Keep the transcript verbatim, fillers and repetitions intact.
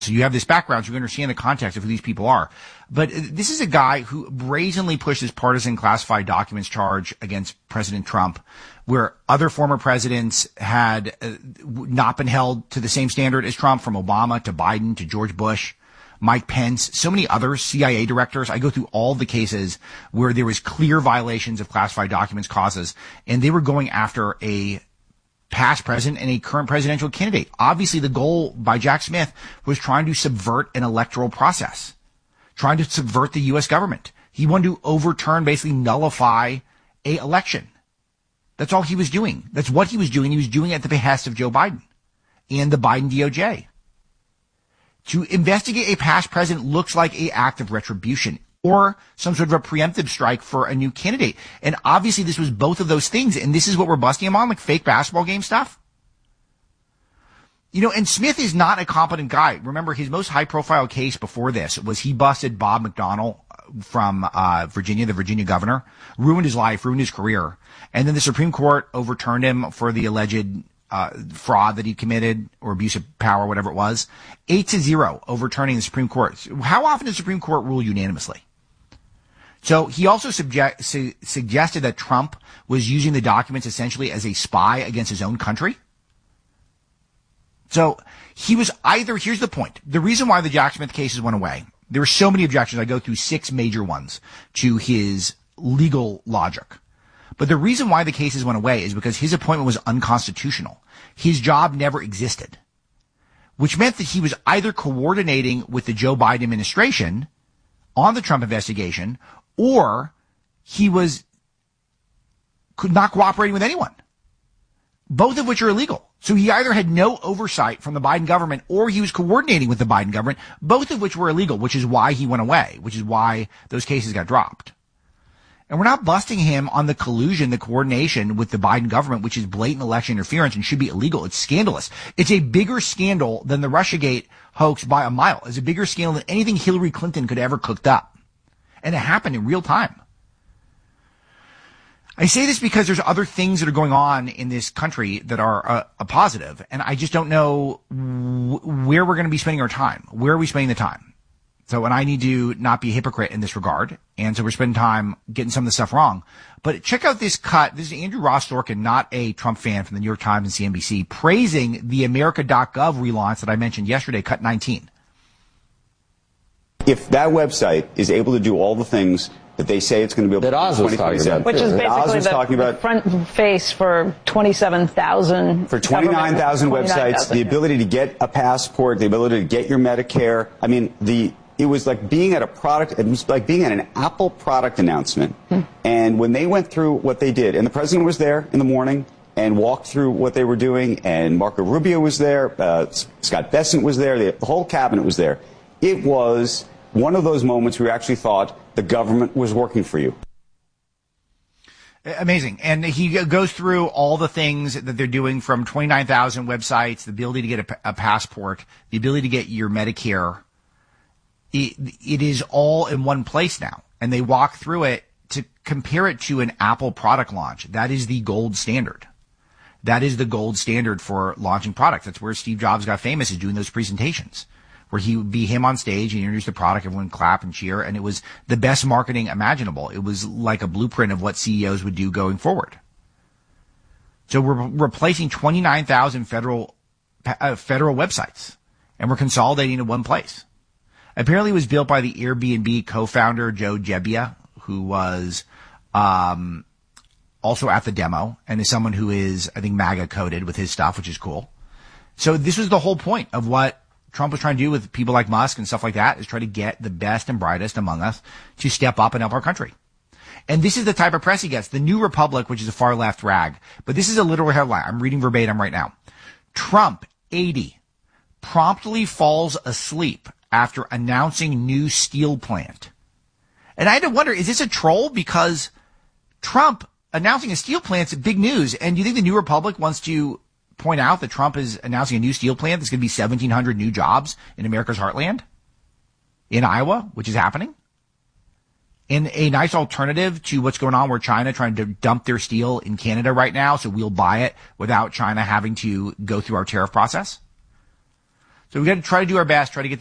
So you have this background, so you understand the context of who these people are. But this is a guy who brazenly pushed this partisan classified documents charge against President Trump, where other former presidents had uh, not been held to the same standard as Trump, from Obama to Biden to George Bush, Mike Pence, so many others, C I A directors. I go through all the cases where there was clear violations of classified documents causes, and they were going after a past president and a current presidential candidate. Obviously, the goal by Jack Smith was trying to subvert an electoral process, trying to subvert the U S government. He wanted to overturn, basically nullify a election. That's all he was doing. That's what he was doing. He was doing it at the behest of Joe Biden and the Biden D O J. To investigate a past president looks like an act of retribution or some sort of a preemptive strike for a new candidate. And obviously this was both of those things. And this is what we're busting him on, like fake basketball game stuff. You know, and Smith is not a competent guy. Remember, his most high profile case before this was he busted Bob McDonnell from uh Virginia, the Virginia governor, ruined his life, ruined his career. And then the Supreme Court overturned him for the alleged uh fraud that he committed, or abuse of power, whatever it was. Eight to zero overturning the Supreme Court. How often does the Supreme Court rule unanimously? So he also subject, su- suggested that Trump was using the documents essentially as a spy against his own country. So he was either, here's the point. The reason why the Jack Smith cases went away, there were so many objections. I go through six major ones to his legal logic. But the reason why the cases went away is because his appointment was unconstitutional. His job never existed, which meant that he was either coordinating with the Joe Biden administration on the Trump investigation, or he was not cooperating with anyone, both of which are illegal. So he either had no oversight from the Biden government, or he was coordinating with the Biden government, both of which were illegal, which is why he went away, which is why those cases got dropped. And we're not busting him on the collusion, the coordination with the Biden government, which is blatant election interference and should be illegal. It's scandalous. It's a bigger scandal than the Russiagate hoax by a mile. It's a bigger scandal than anything Hillary Clinton could ever cooked up. And it happened in real time. I say this because there's other things that are going on in this country that are a, a positive, and I just don't know w- where we're going to be spending our time. Where are we spending the time? So, and I need to not be a hypocrite in this regard, and so we're spending time getting some of the stuff wrong. But check out this cut. This is Andrew Ross Sorkin, not a Trump fan, from the New York Times and C N B C, praising the America dot gov relaunch that I mentioned yesterday, cut nineteen. If that website is able to do all the things that they say it's going to be able that to do, Oz was talking about, which is basically the, talking about, the front face for twenty-seven thousand, for twenty-nine thousand websites, the ability to get a passport, the ability to get your Medicare. I mean, the it was like being at a product, it was like being at an Apple product announcement. Hmm. And when they went through what they did, and the president was there in the morning and walked through what they were doing, and Marco Rubio was there, uh, Scott Bessent was there, the, the whole cabinet was there. It was one of those moments where you actually thought the government was working for you. Amazing. And he goes through all the things that they're doing, from twenty-nine thousand websites, the ability to get a, a passport, the ability to get your Medicare. It, it is all in one place now. And they walk through it to compare it to an Apple product launch. That is the gold standard. That is the gold standard for launching products. That's where Steve Jobs got famous, is doing those presentations, where he would be him on stage and introduce the product, everyone would clap and cheer, and it was the best marketing imaginable. It was like a blueprint of what C E Os would do going forward. So we're replacing twenty-nine thousand federal uh, federal websites, and we're consolidating in one place. Apparently it was built by the Airbnb co-founder Joe Gebbia, who was um also at the demo, and is someone who is, I think, MAGA coded with his stuff, which is cool. So this was the whole point of what Trump was trying to do with people like Musk and stuff like that, is try to get the best and brightest among us to step up and help our country. And this is the type of press he gets. The New Republic, which is a far left rag, but this is a literal headline. I'm reading verbatim right now. Trump, eighty, promptly falls asleep after announcing new steel plant. And I had to wonder, is this a troll? Because Trump announcing a steel plant's big news. And do you think the New Republic wants to point out that Trump is announcing a new steel plant that's going to be seventeen hundred new jobs in America's heartland, in Iowa, which is happening, in a nice alternative to what's going on, where China trying to dump their steel in Canada right now, so we'll buy it without China having to go through our tariff process? So we got to try to do our best, try to get